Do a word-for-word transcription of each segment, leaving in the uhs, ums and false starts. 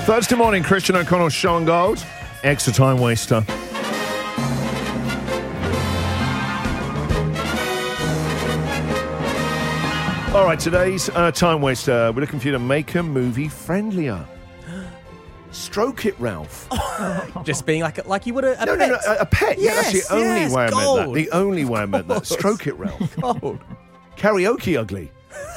Thursday morning, Christian O'Connell Show and Gold. Extra time waster. All right, today's uh, time waster. We're looking for you to make a movie friendlier. Stroke it, Ralph. Just being like like you would a, a no, pet. no, no, a, a pet. Yeah, Yes, that's the only yes, way I gold. meant that. The only way I meant that. Stroke it, Ralph. Gold. Karaoke ugly.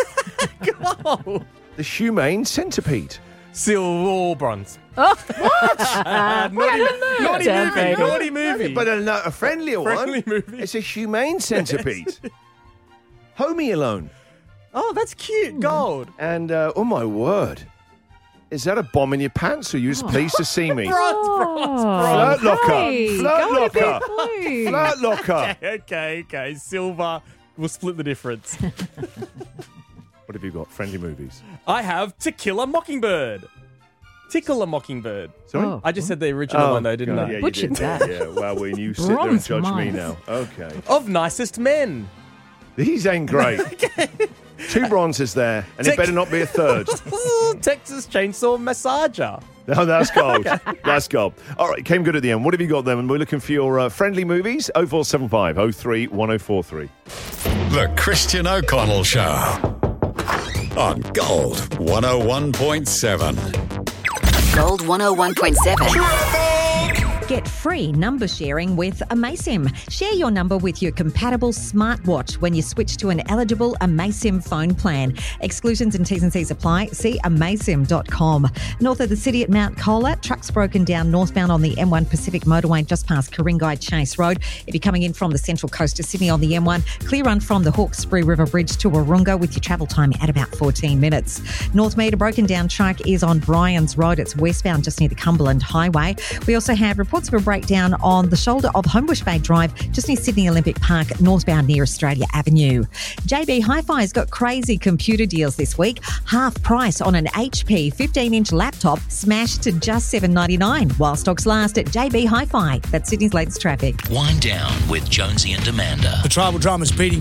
Gold. The humane centipede. Silver or bronze. Oh. What? Uh, naughty, naughty Damn movie. baby. Naughty movie. But a, a friendlier Friendly one. movie. It's a humane centipede. Homie Alone. Oh, that's cute. Gold. And, uh, oh my word. Is that a bomb in your pants, or are you just pleased to see me? Bronze, bronze, Flirt bronze. locker. Hey, Flirt go with locker. it, blue. Flirt locker. Okay, okay, okay. Silver. We'll split the difference. What have you got? Friendly movies. I have To Kill a Mockingbird. Tickle a Mockingbird. Sorry? Oh. I just said the original one, though, didn't God, I? Yeah, you Butchered did. that. Yeah, well, when you sit there and Bronze judge me mice. now. Okay. Of Nicest Men. These ain't great. Two bronzes there, and it Tex- better not be a third. Texas Chainsaw Massager. No, that's gold. That's gold. All right, came good at the end. What have you got then? And we're looking for your uh, friendly movies. oh four seven five oh three one oh four three. The Christian O'Connell Show on Gold one oh one point seven. Gold one oh one point seven. Get free number sharing with Amasim. Share your number with your compatible smartwatch when you switch to an eligible Amasim phone plan. Exclusions and T's and C's apply. See amasim dot com. North of the city at Mount Colah, trucks broken down northbound on the M one Pacific motorway just past Ku-ring-gai Chase Road. If you're coming in from the Central Coast to Sydney on the M one, clear run from the Hawkesbury River Bridge to Warunga with your travel time at about fourteen minutes. North Meter broken down truck is on Bryans Road. It's westbound just near the Cumberland Highway. We also have reports of a breakdown on the shoulder of Homebush Bay Drive, just near Sydney Olympic Park, northbound near Australia Avenue. J B Hi-Fi's got crazy computer deals this week. Half price on an H P fifteen-inch laptop smashed to just seven dollars ninety-nine while stocks last at J B Hi-Fi. That's Sydney's latest traffic. Wind down with Jonesy and Amanda. The tribal drama's beating.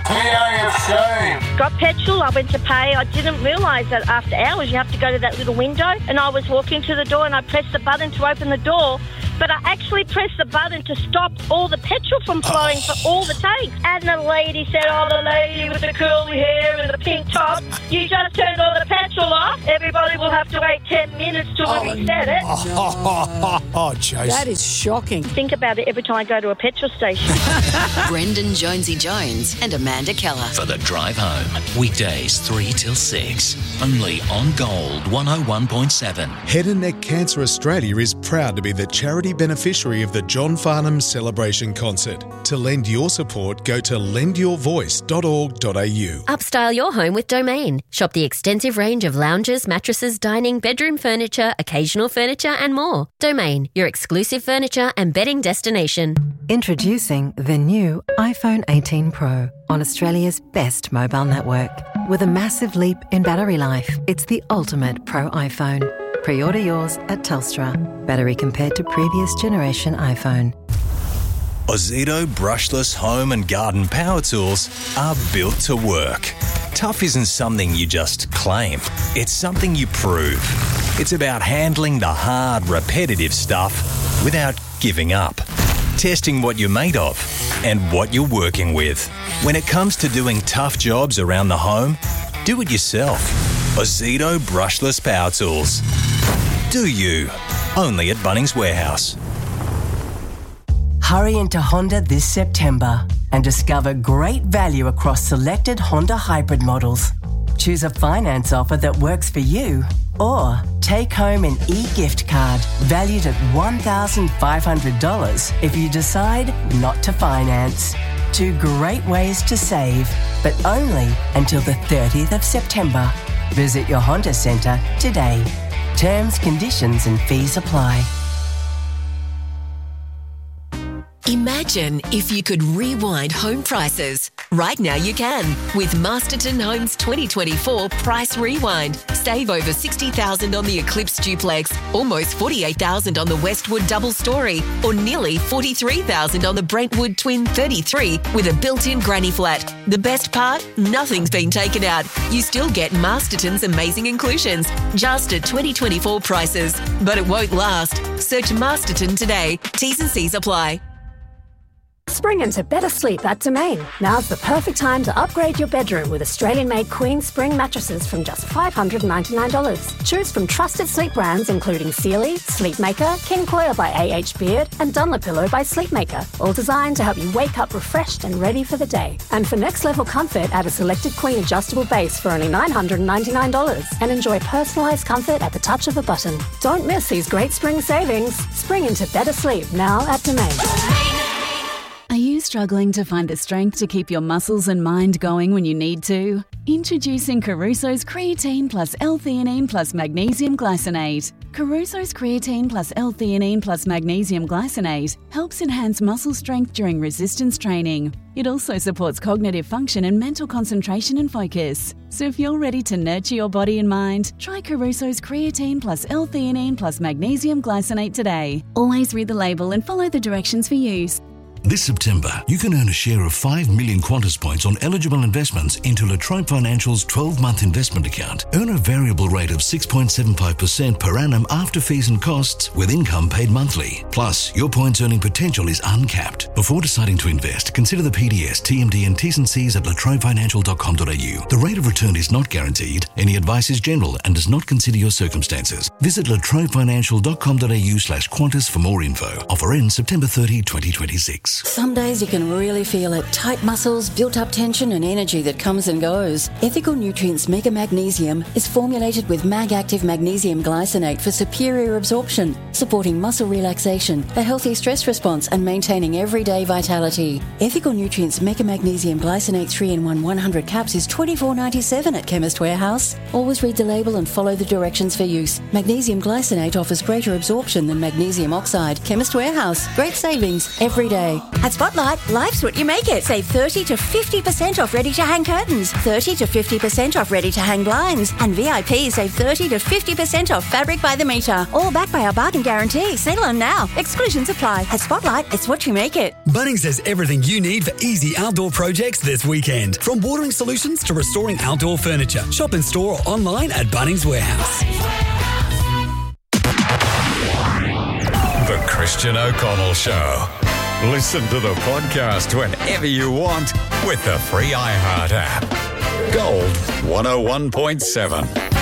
Got petrol, I went to pay. I didn't realise that after hours you have to go to that little window, and I was walking to the door and I pressed the button to open the door, but I actually pressed the button to stop all the petrol from flowing for all the tanks. And the lady said, oh, the lady with the curly hair and the pink top, you just turned all the petrol off. Everybody will have to wait ten minutes till Oh, we said it. Oh, oh, oh, oh, Chase. That is shocking. Think about it every time I go to a petrol station. Brendan Jonesy Jones and Amanda Keller. For the drive home. Weekdays three till six. Only on Gold one oh one point seven. Head and Neck Cancer Australia is proud to be the charity beneficiary of the John Farnham Celebration Concert. To lend your support, go to lend your voice dot org dot a u. Upstyle your home with Domain. Shop the extensive range of lounges, mattresses, dining, bedroom furniture, occasional furniture and more. Domain, your exclusive furniture and bedding destination. Introducing the new iPhone eighteen Pro on Australia's best mobile network. With a massive leap in battery life, it's the ultimate Pro iPhone. Pre-order yours at Telstra. Battery compared to previous generation iPhone. Ozito brushless home and garden power tools are built to work. Tough isn't something you just claim. It's something you prove. It's about handling the hard, repetitive stuff without giving up. Testing what you're made of and what you're working with. When it comes to doing tough jobs around the home, do it yourself. Ozito brushless power tools. Do you? Only at Bunnings Warehouse. Hurry into Honda this September and discover great value across selected Honda hybrid models. Choose a finance offer that works for you, or take home an e-gift card valued at one thousand five hundred dollars if you decide not to finance. Two great ways to save, but only until the thirtieth of September. Visit your Honda Centre today. Terms, conditions and fees apply. Imagine if you could rewind home prices. Right now you can with Masterton Homes twenty twenty-four Price Rewind. Save over sixty thousand dollars on the Eclipse Duplex, almost forty-eight thousand dollars on the Westwood Double Story, or nearly forty-three thousand dollars on the Brentwood Twin thirty-three with a built-in granny flat. The best part? Nothing's been taken out. You still get Masterton's amazing inclusions, just at twenty twenty-four prices. But it won't last. Search Masterton today. T's and C's apply. Spring into better sleep at Domain. Now's the perfect time to upgrade your bedroom with Australian-made Queen Spring mattresses from just five hundred ninety-nine dollars. Choose from trusted sleep brands including Sealy, Sleepmaker, King Coil by A H Beard, and Dunlopillow by Sleepmaker, all designed to help you wake up refreshed and ready for the day. And for next-level comfort, add a selected Queen adjustable base for only nine hundred ninety-nine dollars and enjoy personalised comfort at the touch of a button. Don't miss these great spring savings. Spring into better sleep now at Domain. Are you struggling to find the strength to keep your muscles and mind going when you need to? Introducing Caruso's Creatine Plus L-Theanine Plus Magnesium Glycinate. Caruso's Creatine Plus L-Theanine Plus Magnesium Glycinate helps enhance muscle strength during resistance training. It also supports cognitive function and mental concentration and focus. So if you're ready to nurture your body and mind, try Caruso's Creatine Plus L-Theanine Plus Magnesium Glycinate today. Always read the label and follow the directions for use. This September, you can earn a share of five million Qantas points on eligible investments into La Trobe Financial's twelve-month investment account. Earn a variable rate of six point seven five percent per annum after fees and costs with income paid monthly. Plus, your points earning potential is uncapped. Before deciding to invest, consider the P D S, T M D and T's and C's at la trobe financial dot com dot a u. The rate of return is not guaranteed. Any advice is general and does not consider your circumstances. Visit la trobe financial dot com dot a u slash Qantas for more info. Offer ends September thirtieth, twenty twenty-six. Some days you can really feel it. Tight muscles, built-up tension and energy that comes and goes. Ethical Nutrients Mega Magnesium is formulated with Mag-Active Magnesium Glycinate for superior absorption, supporting muscle relaxation, a healthy stress response and maintaining everyday vitality. Ethical Nutrients Mega Magnesium Glycinate three in one one hundred caps is twenty-four ninety-seven at Chemist Warehouse. Always read the label and follow the directions for use. Magnesium Glycinate offers greater absorption than magnesium oxide. Chemist Warehouse. Great savings every day. At Spotlight, life's what you make it. Save thirty to fifty percent off ready-to-hang curtains, thirty to fifty percent off ready-to-hang blinds, and V I P save thirty to fifty percent off fabric by the metre. All backed by our bargain guarantee. Sale on now. Exclusions apply. At Spotlight, it's what you make it. Bunnings has everything you need for easy outdoor projects this weekend. From watering solutions to restoring outdoor furniture. Shop in store or online at Bunnings Warehouse. The Christian O'Connell Show. Listen to the podcast whenever you want with the free iHeart app. Gold one oh one point seven.